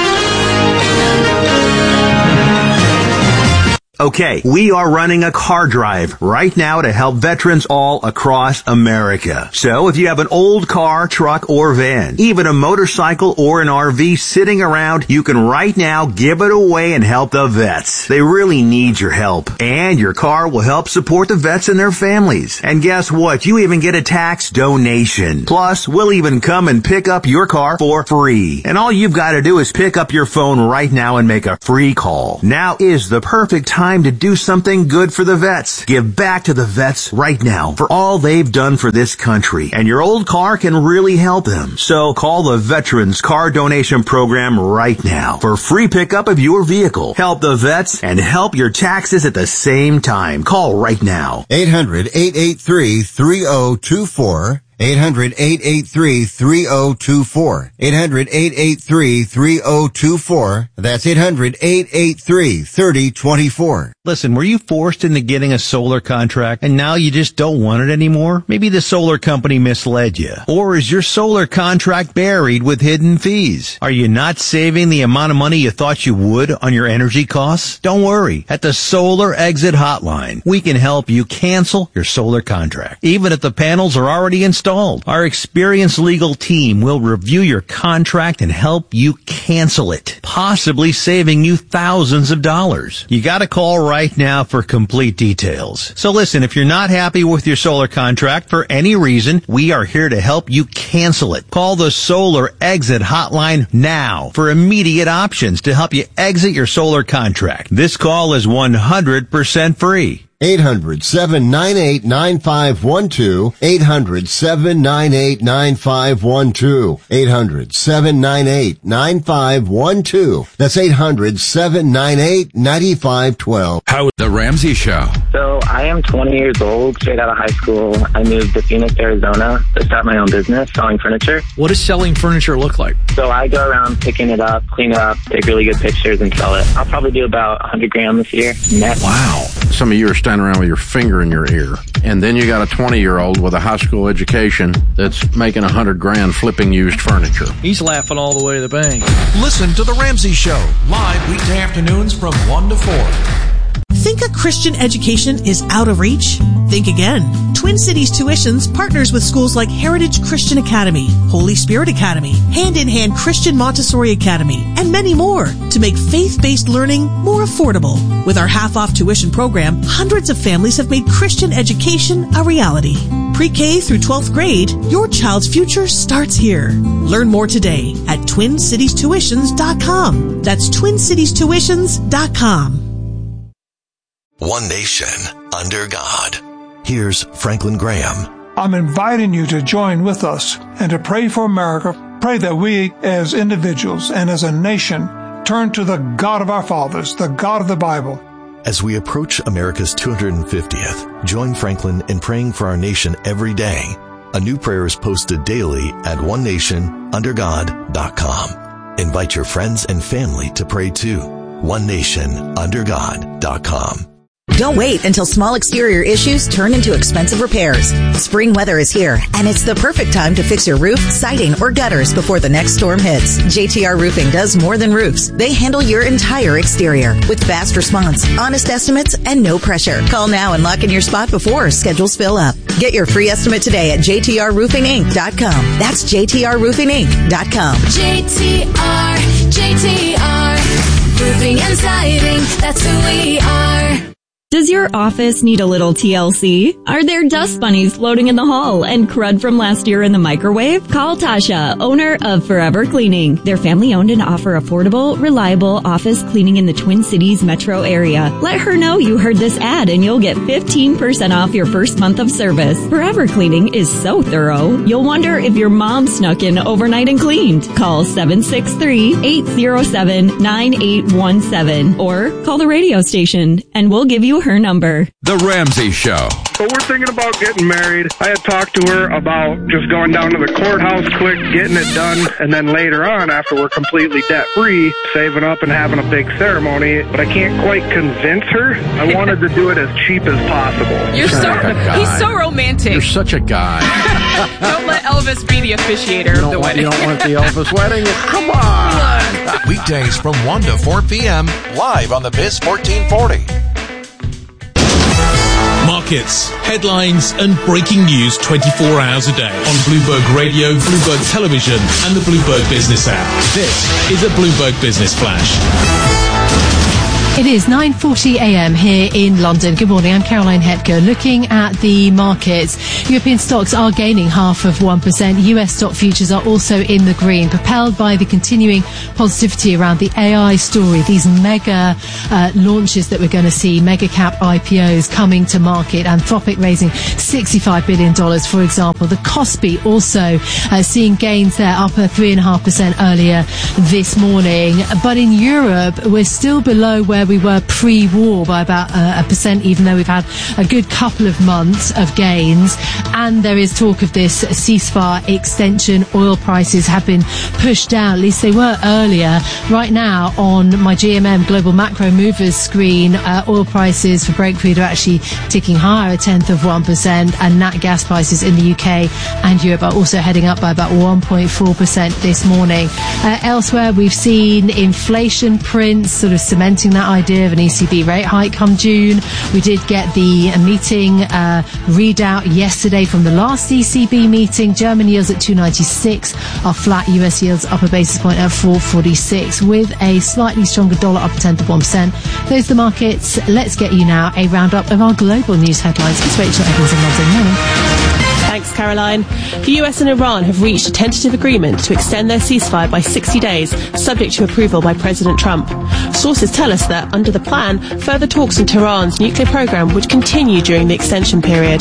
Okay, we are running a car drive right now to help veterans all across America. So if you have an old car, truck, or van, even a motorcycle or an RV sitting around, you can right now give it away and help the vets. They really need your help. And your car will help support the vets and their families. And guess what? You even get a tax donation. Plus, we'll even come and pick up your car for free. And all you've got to do is pick up your phone right now and make a free call. Now is the perfect time to do something good for the vets. Give back to the vets right now for all they've done for this country. And your old car can really help them. So call the Veterans Car Donation Program right now for free pickup of your vehicle. Help the vets and help your taxes at the same time. Call right now.
800-883-3024. 800-883-3024. 800-883-3024. That's 800-883-3024.
Listen, were you forced into getting a solar contract and now you just don't want it anymore? Maybe the solar company misled you. Or is your solar contract buried with hidden fees? Are you not saving the amount of money you thought you would on your energy costs? Don't worry. At the Solar Exit Hotline, we can help you cancel your solar contract, even if the panels are already installed. Our experienced legal team will review your contract and help you cancel it, possibly saving you thousands of dollars. You got to call right now for complete details. So listen, if you're not happy with your solar contract for any reason, we are here to help you cancel it. Call the Solar Exit Hotline now for immediate options to help you exit your solar contract. This call is 100% free.
800-798-9512. 800-798-9512. 800-798-9512. That's 800-798-9512.
How The Ramsey Show.
So I am 20 years old, straight out of high school. I moved to Phoenix, Arizona to start my own business selling furniture.
What does selling furniture look like?
So I go around picking it up, clean it up, take really good pictures and sell it. I'll probably do about 100 grand this year net.
Wow. Some of you are standing around with your finger in your ear. And then you got a 20-year-old with a high school education that's making 100 grand flipping used furniture.
He's laughing all the way to the bank.
Listen to The Ramsey Show, live weekday afternoons from 1 to 4.
Think a Christian education is out of reach? Think again. Twin Cities Tuitions partners with schools like Heritage Christian Academy, Holy Spirit Academy, Hand in Hand Christian Montessori Academy, and many more to make faith-based learning more affordable. With our half-off tuition program, hundreds of families have made Christian education a reality. Pre-K through 12th grade, your child's future starts here. Learn more today at TwinCitiesTuitions.com. That's TwinCitiesTuitions.com.
One nation under God. Here's Franklin Graham.
I'm inviting you to join with us and to pray for America. Pray that we as individuals and as a nation turn to the God of our fathers, the God of the Bible.
As we approach America's 250th, join Franklin in praying for our nation every day. A new prayer is posted daily at onenationundergod.com. Invite your friends and family to pray too. onenationundergod.com.
Don't wait until small exterior issues turn into expensive repairs. Spring weather is here, and it's the perfect time to fix your roof, siding, or gutters before the next storm hits. JTR Roofing does more than roofs. They handle your entire exterior with fast response, honest estimates, and no pressure. Call now and lock in your spot before schedules fill up. Get your free estimate today at JTRRoofingInc.com. That's JTRRoofingInc.com.
JTR.
Roofing and siding, that's who we are.
Does your office need a little TLC? Are there dust bunnies floating in the hall and crud from last year in the microwave? Call Tasha, owner of Forever Cleaning. They're family owned and offer affordable, reliable office cleaning in the Twin Cities metro area. Let her know you heard this ad and you'll get 15% off your first month of service. Forever Cleaning is so thorough, you'll wonder if your mom snuck in overnight and cleaned. Call 763-807-9817 or call the radio station and we'll give you her number.
The Ramsey Show.
So we're thinking about getting married. I had talked to her about just going down to the courthouse quick, getting it done, and then later on, after we're completely debt-free, saving up and having a big ceremony. But I can't quite convince her. I wanted to do it as cheap as possible.
He's so romantic.
You're such a guy.
Don't let Elvis be the officiator of the wedding.
You don't want the Elvis wedding? Come on!
Weekdays from 1 to 4 p.m. live on the Biz 1440.
Markets, headlines, and breaking news 24 hours a day on Bloomberg Radio, Bloomberg Television, and the Bloomberg Business app. This is a Bloomberg Business Flash.
It is 9:40 a.m. here in London. Good morning. I'm Caroline Hetker. Looking at the markets, European stocks are gaining 0.5%. US stock futures are also in the green, propelled by the continuing positivity around the AI story. These mega launches that we're going to see, mega cap IPOs coming to market. Anthropic raising $65 billion, for example. The Kospi also seeing gains there, up 3.5% earlier this morning. But in Europe, we're still below where we were pre-war by about 1%, even though we've had a good couple of months of gains. And there is talk of this ceasefire extension. Oil prices have been pushed down, at least they were earlier. Right now on my GMM Global Macro Movers screen, oil prices for Brent crude are actually ticking higher, 0.1%, and nat gas prices in the UK and Europe are also heading up by about 1.4% this morning. Elsewhere, we've seen inflation prints sort of cementing that idea of an ECB rate hike come June. We did get the meeting readout yesterday from the last ECB meeting. German yields at 2.96 are flat. US yields up a basis point at 4.46 with a slightly stronger dollar up 0.1%. Those are the markets. Let's get you now a roundup of our global news headlines. It's Rachel Evans in London. Morning.
Thanks, Caroline. The US and Iran have reached a tentative agreement to extend their ceasefire by 60 days, subject to approval by President Trump. Sources tell us that, under the plan, further talks on Tehran's nuclear program would continue during the extension period.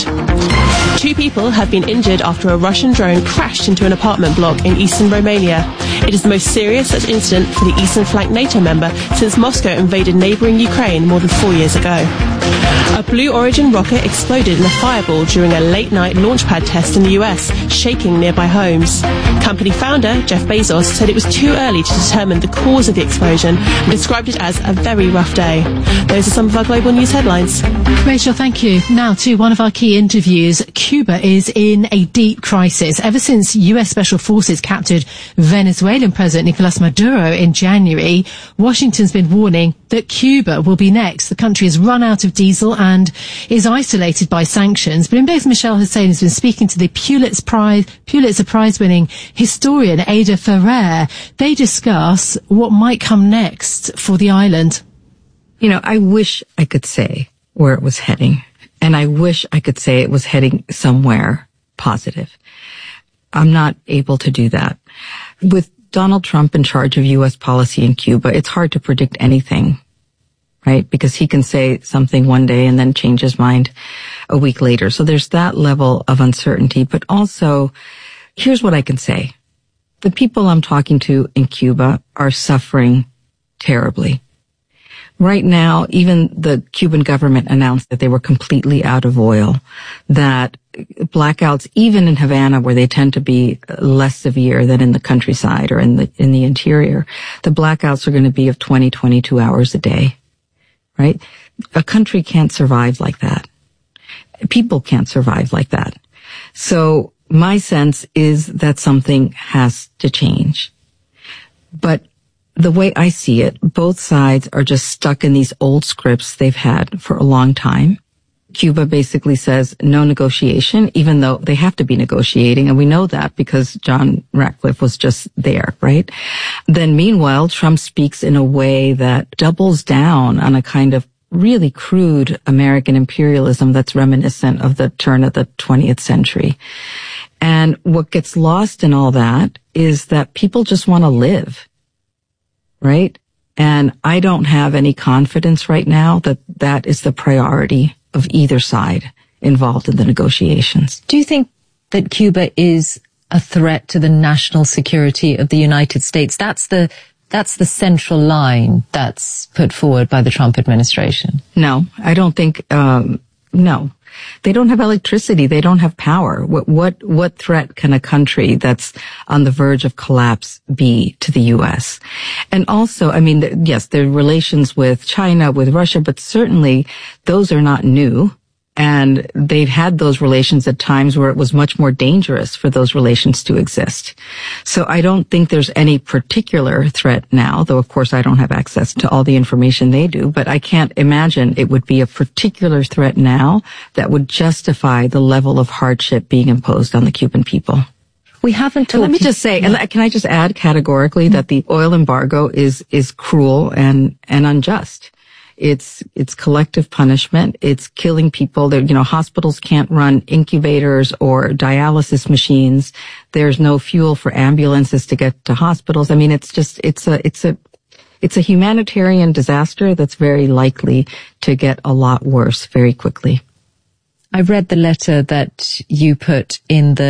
2 people have been injured after a Russian drone crashed into an apartment block in eastern Romania. It is the most serious such incident for the eastern flank NATO member since Moscow invaded neighbouring Ukraine more than 4 years ago. A Blue Origin rocket exploded in a fireball during a late-night launchpad test in the US, shaking nearby homes. Company founder Jeff Bezos said it was too early to determine the cause of the explosion and described it as a very rough day. Those are some of our global news headlines.
Rachel, thank you. Now to one of our key interviews. Cuba is in a deep crisis. Ever since US Special Forces captured Venezuelan President Nicolas Maduro in January, Washington's been warning that Cuba will be next. The country has run out of diesel and is isolated by sanctions. Bloomberg's Michelle Hussein has been speaking to the Pulitzer Prize-winning historian Ada Ferrer. They discuss what might come next for the island.
You know, I wish I could say where it was heading, and I wish I could say it was heading somewhere positive. I'm not able to do that. With Donald Trump in charge of U.S. policy in Cuba, it's hard to predict anything, right? Because he can say something one day and then change his mind a week later. So there's that level of uncertainty. But also, here's what I can say. The people I'm talking to in Cuba are suffering terribly. Right now, even the Cuban government announced that they were completely out of oil, that blackouts, even in Havana, where they tend to be less severe than in the countryside or in the interior, the blackouts are going to be of 20, 22 hours a day, right? A country can't survive like that. People can't survive like that. So my sense is that something has to change. But the way I see it, both sides are just stuck in these old scripts they've had for a long time. Cuba basically says no negotiation, even though they have to be negotiating. And we know that because John Ratcliffe was just there, right? Then meanwhile, Trump speaks in a way that doubles down on a kind of really crude American imperialism that's reminiscent of the turn of the 20th century. And what gets lost in all that is that people just want to live, right? And I don't have any confidence right now that that is the priority of either side involved in the negotiations.
Do you think that Cuba is a threat to the national security of the United States? That's the central line that's put forward by the Trump administration.
No, I don't think, no. They don't have electricity. They don't have power. What threat can a country that's on the verge of collapse be to the U.S.? And also, I mean, yes, there are relations with China, with Russia, but certainly those are not new. And they've had those relations at times where it was much more dangerous for those relations to exist. So I don't think there's any particular threat now, though of course I don't have access to all the information they do, but I can't imagine it would be a particular threat now that would justify the level of hardship being imposed on the Cuban people.
We haven't talked.
Let me just say, and can I just add categorically that the oil embargo is cruel and unjust. It's collective punishment. It's killing people. Hospitals can't run incubators or dialysis machines. There's no fuel for ambulances to get to hospitals. I mean, it's a humanitarian disaster that's very likely to get a lot worse very quickly.
I read the letter that you put in the